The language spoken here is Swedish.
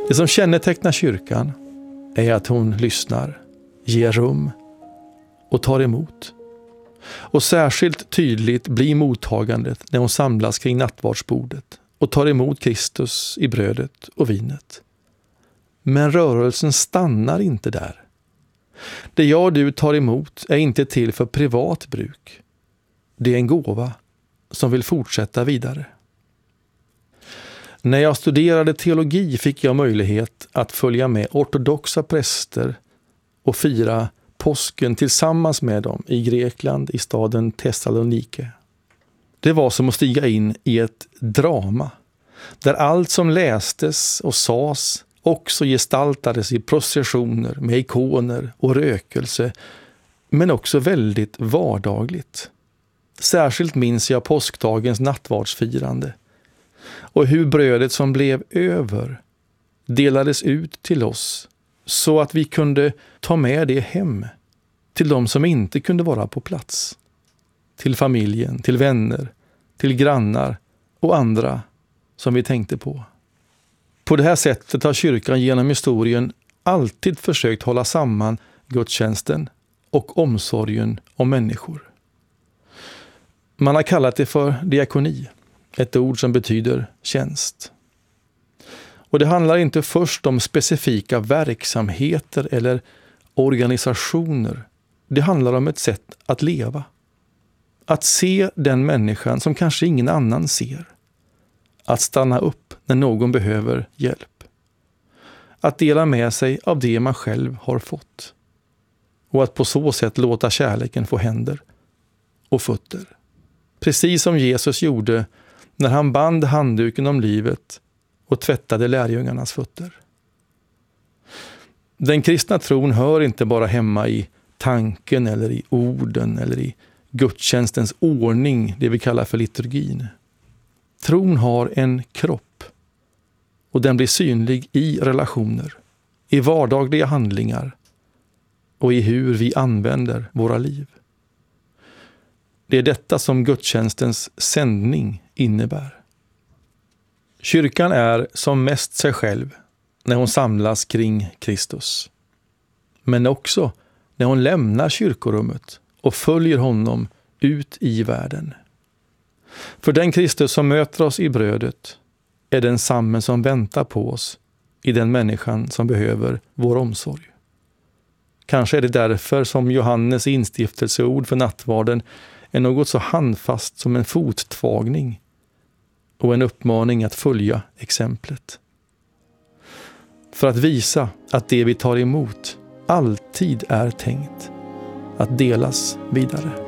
Det som kännetecknar kyrkan är att hon lyssnar, ger rum och tar emot. Och särskilt tydligt blir mottagandet när hon samlas kring nattvardsbordet och tar emot Kristus i brödet och vinet. Men rörelsen stannar inte där. Det jag och du tar emot är inte till för privat bruk. Det är en gåva som vill fortsätta vidare. När jag studerade teologi fick jag möjlighet att följa med ortodoxa präster och fira påsken tillsammans med dem i Grekland, i staden Thessalonike. Det var som att stiga in i ett drama där allt som lästes och sades också gestaltades i processioner med ikoner och rökelse, men också väldigt vardagligt. Särskilt minns jag påskdagens nattvardsfirande och hur brödet som blev över delades ut till oss så att vi kunde ta med det hem till de som inte kunde vara på plats. Till familjen, till vänner, till grannar och andra som vi tänkte på. På det här sättet har kyrkan genom historien alltid försökt hålla samman gudstjänsten och omsorgen om människor. Man har kallat det för diakoni, ett ord som betyder tjänst. Och det handlar inte först om specifika verksamheter eller organisationer. Det handlar om ett sätt att leva. Att se den människan som kanske ingen annan ser. Att stanna upp när någon behöver hjälp. Att dela med sig av det man själv har fått. Och att på så sätt låta kärleken få händer och fötter. Precis som Jesus gjorde när han band handduken om livet och tvättade lärjungarnas fötter. Den kristna tron hör inte bara hemma i tanken eller i orden eller i gudstjänstens ordning, det vi kallar för liturgin. Tron har en kropp och den blir synlig i relationer, i vardagliga handlingar och i hur vi använder våra liv. Det är detta som gudstjänstens sändning innebär. Kyrkan är som mest sig själv när hon samlas kring Kristus. Men också när hon lämnar kyrkorummet och följer honom ut i världen. För den Kristus som möter oss i brödet är densamme som väntar på oss i den människan som behöver vår omsorg. Kanske är det därför som Johannes instiftelseord för nattvarden är något så handfast som en fottvagning och en uppmaning att följa exemplet. För att visa att det vi tar emot alltid är tänkt att delas vidare.